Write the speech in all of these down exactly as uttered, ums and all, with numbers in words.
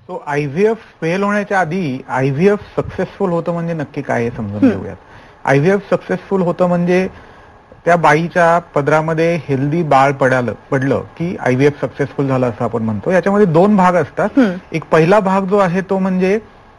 So IVF fail होण्याच्या आधी IVF successful होतं म्हणजे नक्की काय हे समजून घेऊयात. आयव्हीएफ सक्सेसफुल होतं म्हणजे त्या बाईच्या पदरामध्ये हेल्दी बाळ पडालं पडलं की आयव्हीएफ सक्सेसफुल झालं असं आपण म्हणतो. याच्यामध्ये दोन भाग असतात. एक पहिला भाग जो आहे तो म्हणजे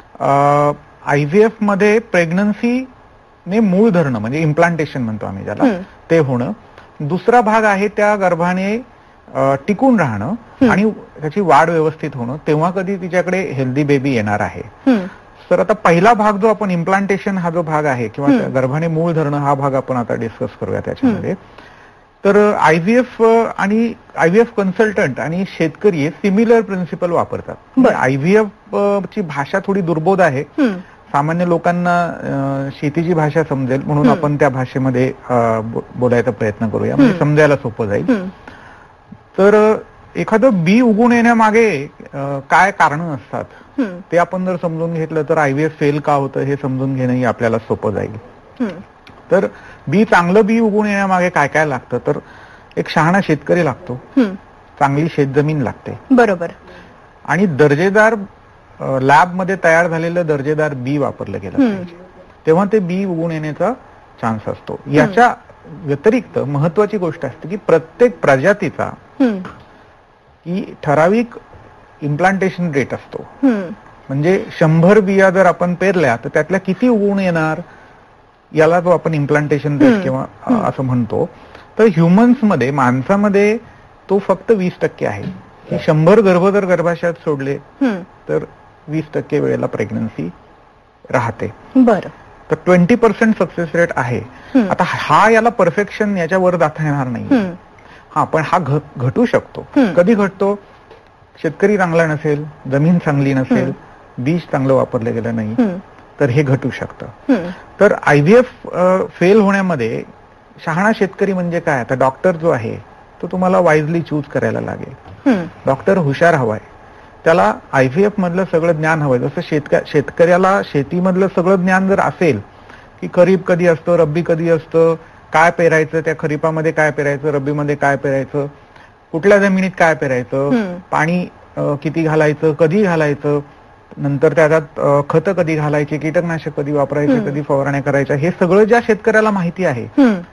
आयव्हीएफ मध्ये प्रेग्नन्सीने मूळ धरणं म्हणजे इम्प्लांटेशन म्हणतो आम्ही ज्याला, ते होणं. दुसरा भाग आहे त्या गर्भाने टिकून राहणं आणि त्याची वाढ व्यवस्थित होणं. तेव्हा कधी तिच्याकडे हेल्दी बेबी येणार आहे. तर आता पहिला भाग जो आपण इम्प्लांटेशन हा जो भाग आहे किंवा गर्भाने मूळ धरणं हा भाग आपण आता डिस्कस करूया त्याच्यामध्ये. तर आयव्हीएफ आणि आयव्हीएफ कन्सल्टंट आणि शेतकरी हे सिमिलर प्रिन्सिपल वापरतात. आयव्हीएफ ची भाषा थोडी दुर्बोध आहे. सामान्य लोकांना शेतीची भाषा समजेल म्हणून आपण त्या भाषेमध्ये बोलायचा प्रयत्न करूया, म्हणजे समजायला सोपं जाईल. तर एखादं बी उगवून येण्यामागे काय कारण असतात ते आपण जर समजून घेतलं तर आयव्हीएफ फेल का होतं हे समजून घेणंही आपल्याला सोपं जाईल. तर बी चांगलं बी उगवून येण्यामागे काय काय लागतं, तर एक शहाणा शेतकरी लागतो, चांगली शेतजमीन लागते, बरोबर, आणि दर्जेदार लॅबमध्ये तयार झालेलं दर्जेदार बी वापरलं गेलं पाहिजे, तेव्हा ते बी उगवून येण्याचा चान्स असतो. याच्या व्यतिरिक्त महत्वाची गोष्ट असते की प्रत्येक प्रजातीचा की ठराविक इम्प्लांटेशन रेट असतो. म्हणजे शंभर बिया जर आपण पेरल्या तर त्यातल्या किती उगवून येणार याला जो आपण इम्प्लांटेशन रेट किंवा असं म्हणतो. तर ह्युमन्स मध्ये माणसामध्ये तो फक्त वीस टक्के आहे. की शंभर गर्भ जर गर्भाशयात सोडले तर वीस टक्के वेळेला प्रेग्नन्सी राहते. बरं. तर ट्वेंटी पर्सेंट सक्सेस रेट आहे. आता हा याला परफेक्शन याच्यावर जाता येणार नाही. हा पण हा घटू शकतो. कधी घटतो? शेतकरी चांगला नसेल, जमीन चांगली नसेल, बीज चांगलं वापरलं गेलं नाही तर हे घटू शकतं. तर आयव्हीएफ फेल होण्यामध्ये शहाणा शेतकरी म्हणजे काय, आता डॉक्टर जो आहे तो तुम्हाला वाईजली चूज करायला लागेल. डॉक्टर हुशार हवाय, त्याला आयव्हीएफ मधलं सगळं ज्ञान हवंय. जसं शेतक शेतकऱ्याला शेतीमधलं सगळं ज्ञान जर असेल की खरीप कधी असतं, रब्बी कधी असतं, काय पेरायचं, त्या खरीपामध्ये काय पेरायचं, रब्बीमध्ये काय पेरायचं, कुठल्या जमिनीत काय पेरायचं, पाणी किती घालायचं, कधी घालायचं, नंतर त्याच्यात खतं कधी घालायची, कीटकनाशक कधी वापरायचे, कधी फवारण्या करायच्या, हे सगळं ज्या शेतकऱ्याला माहिती आहे